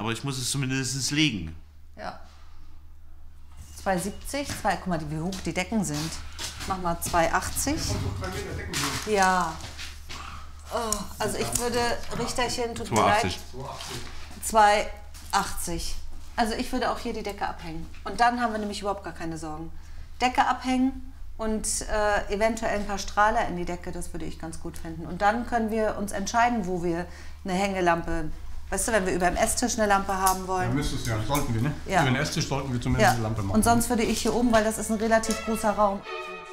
aber ich muss es zumindest legen. Ja. 2,70, guck mal, wie hoch die Decken sind. Mach mal 2,80. Ja. Oh, also ich würde, Richterchen, tut mir leid. 2,80. Also ich würde auch hier die Decke abhängen. Und dann haben wir nämlich überhaupt gar keine Sorgen. Decke abhängen und eventuell ein paar Strahler in die Decke, das würde ich ganz gut finden. Und dann können wir uns entscheiden, wo wir eine Hängelampe, weißt du, wenn wir über dem Esstisch eine Lampe haben wollen. Ja, müsste es ja, sollten wir, ne? Ja. Über den Esstisch sollten wir zumindest eine Lampe machen. Und sonst würde ich hier oben, weil das ist ein relativ großer Raum.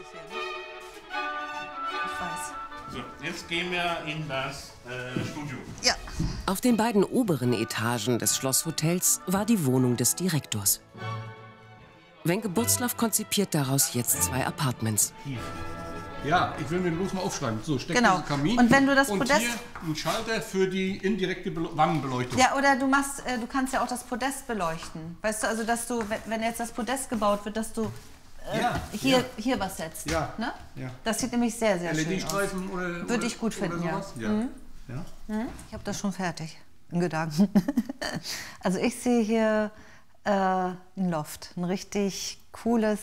Ich weiß. So, jetzt gehen wir in das Studio. Ja. Auf den beiden oberen Etagen des Schlosshotels war die Wohnung des Direktors. Wenke Butzlaff konzipiert daraus jetzt 2 Apartments. Ja, ich will mir bloß mal aufschreiben. So, steck Genau. diesen Kamin Und wenn du das und Podest... hier einen Schalter für die indirekte Wannenbeleuchtung. Ja, oder du kannst ja auch das Podest beleuchten. Weißt du, also dass du, wenn jetzt das Podest gebaut wird, dass du hier was setzt. Ja. Ne? Ja. Das sieht nämlich sehr, sehr schön aus. LED-Streifen oder... Würde ich gut finden, ja. Ja. Mhm. Ja. Ich habe das schon fertig, in Gedanken. Also ich sehe hier ein Loft, ein richtig coole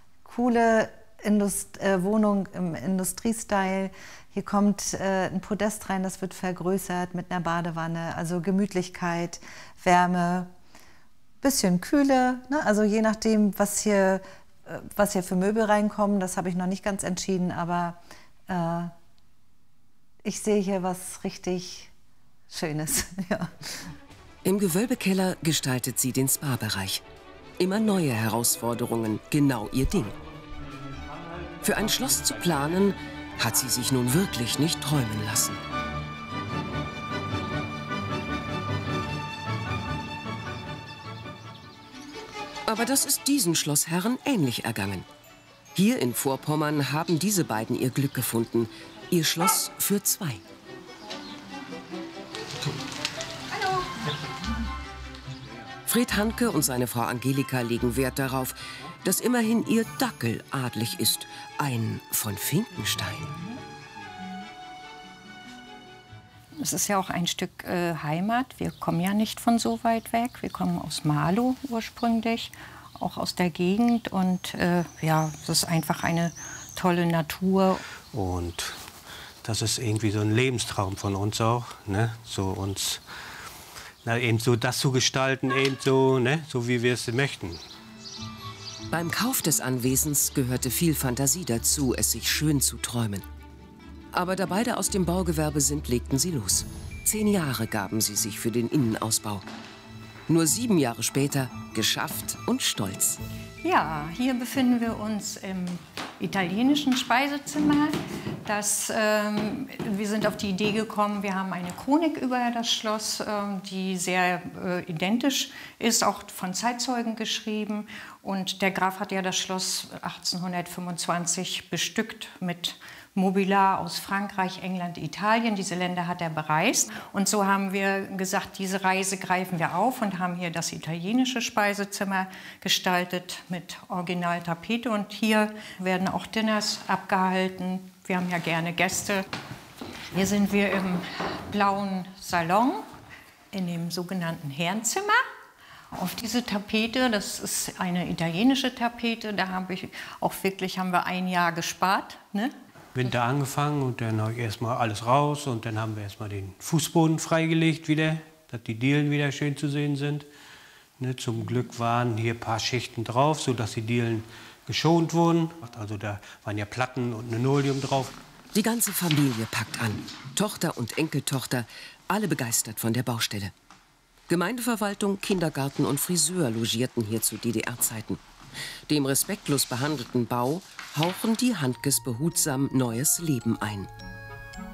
Wohnung im Industriestyle. Hier kommt ein Podest rein, das wird vergrößert mit einer Badewanne. Also Gemütlichkeit, Wärme, bisschen Kühle. Ne? Also je nachdem, was hier für Möbel reinkommen, das habe ich noch nicht ganz entschieden. Aber ich sehe hier was richtig Schönes. Ja. Im Gewölbekeller gestaltet sie den Spa-Bereich. Immer neue Herausforderungen, genau ihr Ding. Für ein Schloss zu planen, hat sie sich nun wirklich nicht träumen lassen. Aber das ist diesen Schlossherren ähnlich ergangen. Hier in Vorpommern haben diese beiden ihr Glück gefunden. Ihr Schloss für 2. Hallo. Fred Hanke und seine Frau Angelika legen Wert darauf, dass immerhin ihr Dackel adlig ist. Ein von Finkenstein. Es ist ja auch ein Stück Heimat. Wir kommen ja nicht von so weit weg. Wir kommen aus Marlow ursprünglich, auch aus der Gegend. Und ja, es ist einfach eine tolle Natur. Und das ist irgendwie so ein Lebenstraum von uns auch, ne? So uns, eben so das zu gestalten, eben so, ne? So wie wir es möchten. Beim Kauf des Anwesens gehörte viel Fantasie dazu, es sich schön zu träumen. Aber da beide aus dem Baugewerbe sind, legten sie los. 10 Jahre gaben sie sich für den Innenausbau. Nur 7 Jahre später geschafft und stolz. Ja, hier befinden wir uns im italienischen Speisezimmer. Wir sind auf die Idee gekommen, wir haben eine Chronik über das Schloss, die sehr identisch ist, auch von Zeitzeugen geschrieben. Und der Graf hat ja das Schloss 1825 bestückt mit Mobiliar aus Frankreich, England, Italien. Diese Länder hat er bereist. Und so haben wir gesagt, diese Reise greifen wir auf und haben hier das italienische Speisezimmer gestaltet mit Originaltapete. Und hier werden auch Dinners abgehalten. Wir haben ja gerne Gäste. Hier sind wir im blauen Salon, in dem sogenannten Herrenzimmer. Auf diese Tapete, das ist eine italienische Tapete, da haben wir 1 Jahr gespart. Ne? Winter angefangen und dann habe ich erstmal alles raus und dann haben wir erstmal den Fußboden freigelegt wieder, dass die Dielen wieder schön zu sehen sind. Ne, zum Glück waren hier ein paar Schichten drauf, sodass die Dielen geschont wurden. Also da waren ja Platten und Linoleum drauf. Die ganze Familie packt an. Tochter und Enkeltochter, alle begeistert von der Baustelle. Gemeindeverwaltung, Kindergarten und Friseur logierten hier zu DDR-Zeiten. Dem respektlos behandelten Bau hauchen die Handkes behutsam neues Leben ein.